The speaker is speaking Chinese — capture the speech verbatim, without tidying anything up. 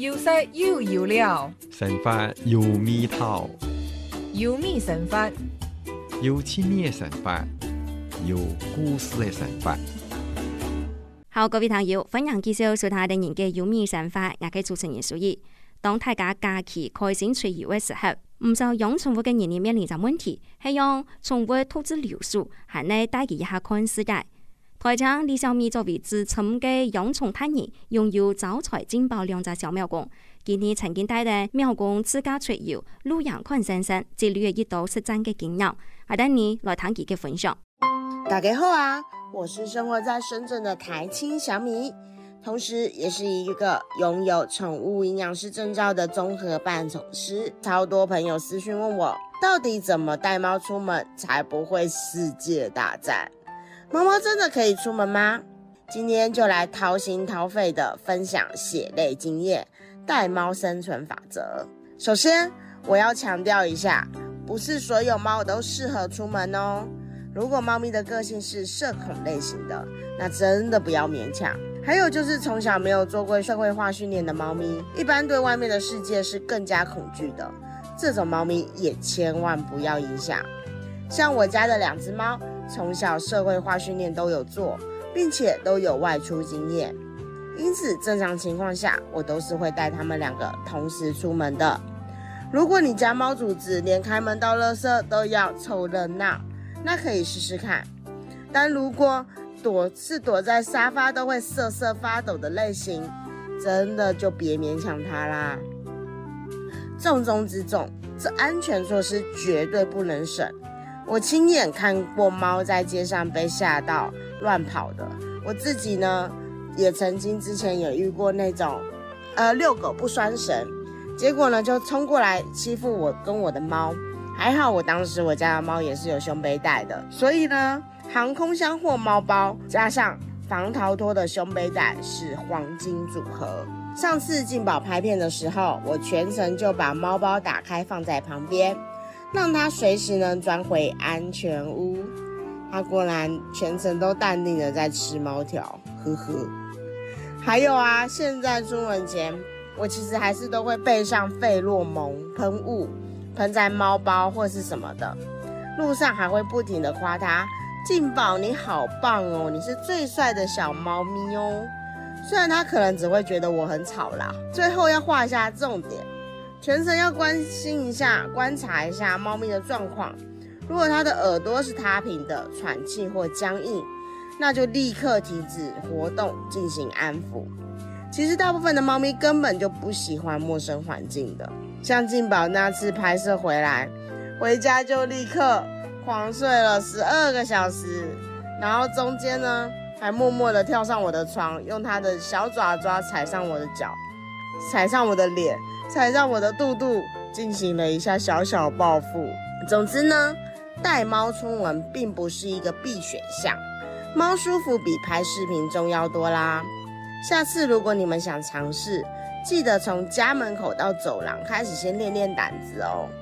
有色有油料， 神法有味道， 有味神法， 有趣味的神法，有故事的神法。 好，各位朋友，歡迎繼續收睇第二嘅有味神法，也嘅主持人屬於。當大家假期開心出遊嘅時候，唔少養寵物嘅人面臨咗問題，係用寵物兔子留宿，係呢帶佢一下看世界。台長李小咪作為資深嘅養寵達人，擁有招財進寶兩隻小貓公。今年曾經帶領貓公自駕出遊，路陽看山山，積累一道實戰嘅經驗。係等你來聽佢嘅分享。 大家好啊，我是生活在深圳的台青小米，同時也是一個擁有寵物營養師證照的綜合伴寵師。超多朋友私訊問我，到底怎麼帶貓出門才不會世界大戰？貓貓真的可以出門嗎？今天就來掏心掏肺的分享血淚經驗，帶貓生存法則。首先，我要強調一下，不是所有貓都適合出門哦。如果貓咪的個性是社恐類型的，那真的不要勉強。還有就是從小沒有做過社會化訓練的貓咪，一般對外面的世界是更加恐懼的，這種貓咪也千萬不要影響。像我家的兩隻貓，從小社會化訓練都有做，並且都有外出經驗，因此正常情況下，我都是會帶它們兩個同時出門的。如果你家貓主子連開門到垃圾都要湊熱鬧，那可以試試看。但如果躲是躲在沙發都會瑟瑟發抖的類型，真的就別勉強它啦。重中之重，這安全措施絕對不能省。我親眼看過貓在街上被嚇到亂跑的，我自己呢也曾經之前有遇過那種呃遛狗不拴繩，結果呢就衝過來欺負我跟我的貓。還好我當時我家的貓也是有胸背帶的，所以呢航空箱或貓包加上防逃脫的胸背帶是黃金組合。上次進寶拍片的時候，我全程就把貓包打開放在旁邊，讓它隨時能鑽回安全屋。它果然全程都淡定的在吃貓條，呵呵。還有啊，現在出門前我其實還是都會備上費洛蒙噴霧，噴在貓包或是什麼的，路上還會不停的誇它，進寶你好棒哦，你是最帥的小貓咪哦。雖然它可能只會覺得我很吵啦。最後要畫一下重點，全程要關心一下，觀察一下貓咪的狀況。如果它的耳朵是塌平的，喘氣或僵硬，那就立刻停止活動進行安撫。其實大部分的貓咪根本就不喜歡陌生環境的，像進寶那次拍攝回來，回家就立刻狂睡了十二個小時，然後中間呢還默默地跳上我的床，用它的小爪爪踩上我的腳，踩上我的臉，踩上我的肚肚，進行了一下小小報復。總之呢，帶貓出門並不是一個必選項，貓舒服比拍視頻重要多啦。下次如果你們想嘗試，記得從家門口到走廊開始先練練膽子哦。